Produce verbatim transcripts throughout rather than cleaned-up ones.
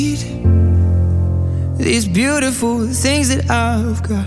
These beautiful things that I've got.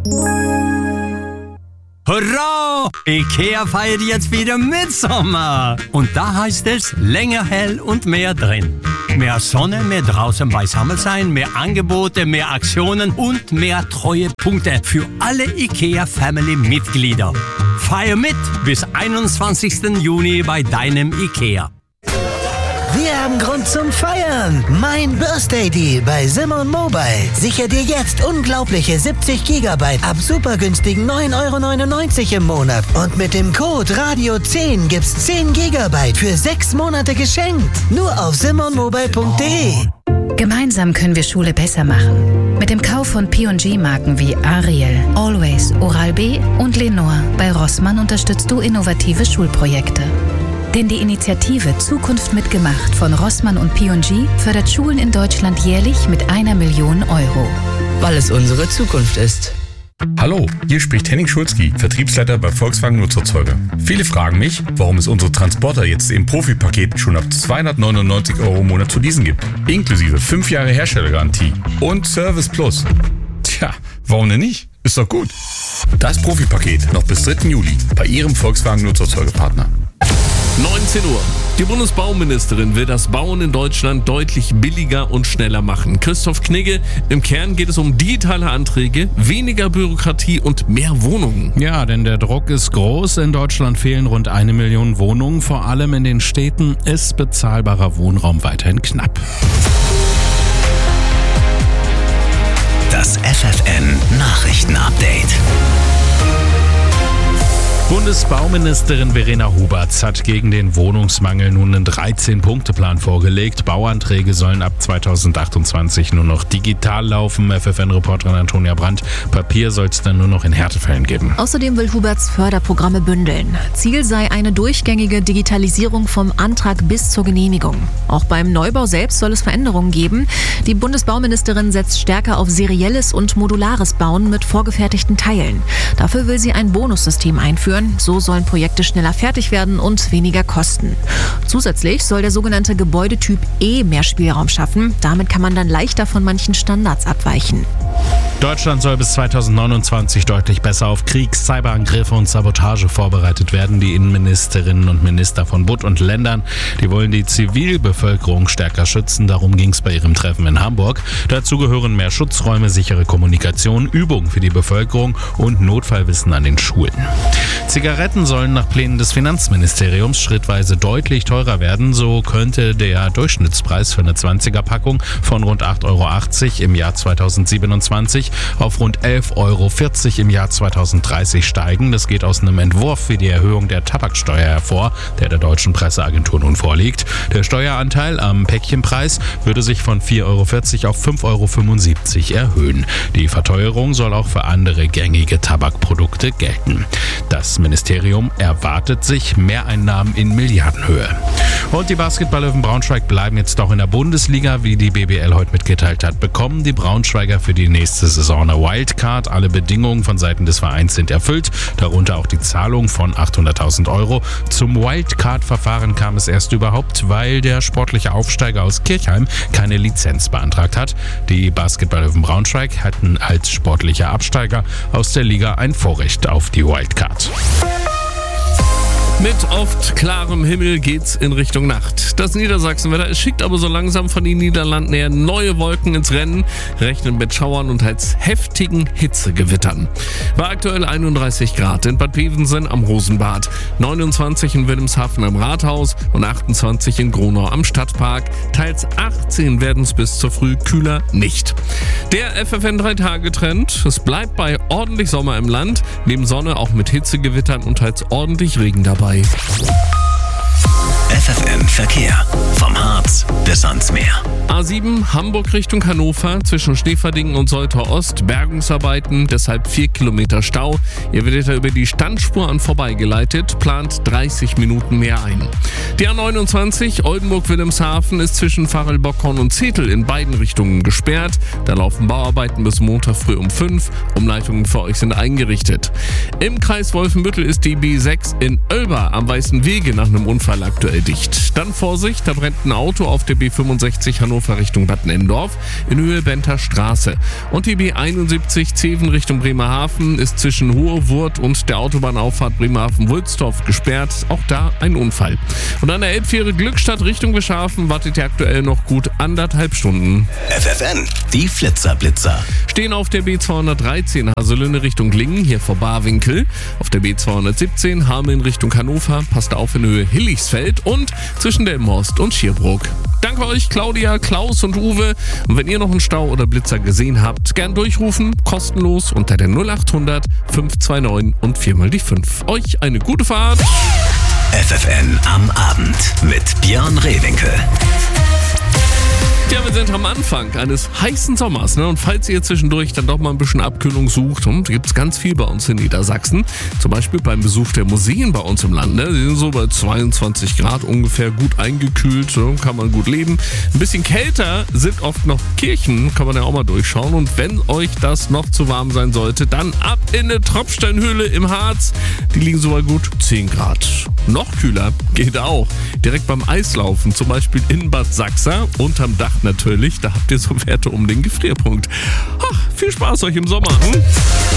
Hurra! IKEA feiert jetzt wieder Mitsommer. Und da heißt es länger hell und mehr drin. Mehr Sonne, mehr draußen beisammen sein, mehr Angebote, mehr Aktionen und mehr Treuepunkte für alle IKEA-Family-Mitglieder. Feier mit bis einundzwanzigsten Juni bei deinem IKEA. Wir haben Grund zum Feiern. Mein Birthday Deal bei Simon Mobile. Sichere dir jetzt unglaubliche siebzig Gigabyte ab super günstigen neun Euro neunundneunzig im Monat. Und mit dem Code Radio zehn gibt's zehn Gigabyte für sechs Monate geschenkt. Nur auf simon mobile punkt de. Gemeinsam können wir Schule besser machen. Mit dem Kauf von P und G-Marken wie Ariel, Always, Oral-B und Lenore bei Rossmann unterstützt du innovative Schulprojekte. Denn die Initiative Zukunft mitgemacht von Rossmann und P und G fördert Schulen in Deutschland jährlich mit einer Million Euro. Weil es unsere Zukunft ist. Hallo, hier spricht Henning Schulzki, Vertriebsleiter bei Volkswagen Nutzerzeuger. Viele fragen mich, warum es unsere Transporter jetzt im Profi-Paket schon ab zweihundertneunundneunzig Euro im Monat zu leasen gibt. Inklusive fünf Jahre Herstellergarantie und Service Plus. Tja, warum denn nicht? Ist doch gut. Das Profi-Paket noch bis dritten Juli bei Ihrem Volkswagen Nutzerzeugerpartner. neunzehn Uhr. Die Bundesbauministerin will das Bauen in Deutschland deutlich billiger und schneller machen. Christoph Knigge, im Kern geht es um digitale Anträge, weniger Bürokratie und mehr Wohnungen. Ja, denn der Druck ist groß. In Deutschland fehlen rund eine Million Wohnungen. Vor allem in den Städten ist bezahlbarer Wohnraum weiterhin knapp. Das F F N Nachrichtenupdate. Bundesbauministerin Verena Huberts hat gegen den Wohnungsmangel nun einen dreizehn-Punkte-Plan vorgelegt. Bauanträge sollen ab zweitausendachtundzwanzig nur noch digital laufen. F F N-Reporterin Antonia Brandt. Papier soll es dann nur noch in Härtefällen geben. Außerdem will Huberts Förderprogramme bündeln. Ziel sei eine durchgängige Digitalisierung vom Antrag bis zur Genehmigung. Auch beim Neubau selbst soll es Veränderungen geben. Die Bundesbauministerin setzt stärker auf serielles und modulares Bauen mit vorgefertigten Teilen. Dafür will sie ein Bonussystem einführen. So sollen Projekte schneller fertig werden und weniger kosten. Zusätzlich soll der sogenannte Gebäudetyp E mehr Spielraum schaffen. Damit kann man dann leichter von manchen Standards abweichen. Deutschland soll bis zweitausendneunundzwanzig deutlich besser auf Kriegs-, Cyberangriffe und Sabotage vorbereitet werden. Die Innenministerinnen und Minister von Bund und Ländern, die wollen die Zivilbevölkerung stärker schützen. Darum ging es bei ihrem Treffen in Hamburg. Dazu gehören mehr Schutzräume, sichere Kommunikation, Übungen für die Bevölkerung und Notfallwissen an den Schulen. Zigaretten sollen nach Plänen des Finanzministeriums schrittweise deutlich teurer werden. So könnte der Durchschnittspreis für eine zwanziger-Packung von rund acht Euro achtzig im Jahr zweitausendsiebenundzwanzig auf rund elf Euro vierzig im Jahr zweitausenddreißig steigen. Das geht aus einem Entwurf für die Erhöhung der Tabaksteuer hervor, der der deutschen Presseagentur nun vorliegt. Der Steueranteil am Päckchenpreis würde sich von vier Euro vierzig auf fünf Euro fünfundsiebzig erhöhen. Die Verteuerung soll auch für andere gängige Tabakprodukte gelten. Das Ministerium erwartet sich Mehreinnahmen in Milliardenhöhe. Und die Basketball-Löwen Braunschweig bleiben jetzt doch in der Bundesliga. Wie die B B L heute mitgeteilt hat, bekommen die Braunschweiger für die nächste Saison eine Wildcard. Alle Bedingungen von Seiten des Vereins sind erfüllt, darunter auch die Zahlung von achthunderttausend Euro. Zum Wildcard-Verfahren kam es erst überhaupt, weil der sportliche Aufsteiger aus Kirchheim keine Lizenz beantragt hat. Die Basketball-Löwen Braunschweig hatten als sportlicher Absteiger aus der Liga ein Vorrecht auf die Wildcard. Mit oft klarem Himmel geht's in Richtung Nacht. Das Niedersachsenwetter, es schickt aber so langsam von den Niederlanden her neue Wolken ins Rennen, rechnen mit Schauern und teils heftigen Hitzegewittern. Bei aktuell einunddreißig Grad in Bad Bevensen am Rosenbad, neunundzwanzig in Wilhelmshaven am Rathaus und achtundzwanzig in Gronau am Stadtpark. Teils achtzehn werden es bis zur Früh kühler nicht. Der F F N drei Tage Trend, es bleibt bei ordentlich Sommer im Land, neben Sonne auch mit Hitzegewittern und teils ordentlich Regen dabei. F F N Verkehr. Vom Harz bis ans Meer. A sieben Hamburg Richtung Hannover zwischen Schneeverdingen und Soltau Ost. Bergungsarbeiten, deshalb vier Kilometer Stau. Ihr werdet da über die Standspur an vorbeigeleitet, plant dreißig Minuten mehr ein. Die A neunundzwanzig Oldenburg-Wilhelmshaven ist zwischen Varel-Bockhorn und Zetel in beiden Richtungen gesperrt. Da laufen Bauarbeiten bis Montag früh um fünf. Umleitungen für euch sind eingerichtet. Im Kreis Wolfenbüttel ist die B sechs in Oelba am Weißen Wege nach einem Unfall aktuell dicht. Dann Vorsicht, da brennt ein Auto Auto auf der B fünfundsechzig Hannover Richtung Bad Nennendorf in Höhe Benter Straße. Und die B einundsiebzig Zeven Richtung Bremerhaven ist zwischen Hohe Wurt und der Autobahnauffahrt Bremerhaven-Wulstorf gesperrt. Auch da ein Unfall. Und an der Elbfähre Glückstadt Richtung Wischhafen wartet ihr aktuell noch gut anderthalb Stunden. F F N, die Flitzerblitzer. Stehen auf der B zweihundertdreizehn Haselünne Richtung Lingen, hier vor Barwinkel. Auf der B zweihundertsiebzehn Hameln Richtung Hannover, passt auf in Höhe Hillichsfeld und zwischen Delmenhorst und Schierbrook. Danke euch, Claudia, Klaus und Uwe. Und wenn ihr noch einen Stau oder Blitzer gesehen habt, gern durchrufen, kostenlos unter der null achthundert fünf zwei neun und viermal die fünf. Euch eine gute Fahrt. F F N am Abend mit Björn Rehwinkel. Ja, wir sind am Anfang eines heißen Sommers, ne? Und falls ihr zwischendurch dann doch mal ein bisschen Abkühlung sucht, und gibt es ganz viel bei uns in Niedersachsen, zum Beispiel beim Besuch der Museen bei uns im Land, ne? Die sind so bei zweiundzwanzig Grad ungefähr, gut eingekühlt, ne? Kann man gut leben. Ein bisschen kälter sind oft noch Kirchen, kann man ja auch mal durchschauen. Und wenn euch das noch zu warm sein sollte, dann ab in eine Tropfsteinhöhle im Harz. Die liegen so bei gut zehn Grad. Noch kühler geht auch. Direkt beim Eislaufen, zum Beispiel in Bad Sachsa, unterm Dach natürlich. Da habt ihr so Werte um den Gefrierpunkt. Ach, viel Spaß euch im Sommer. Hm?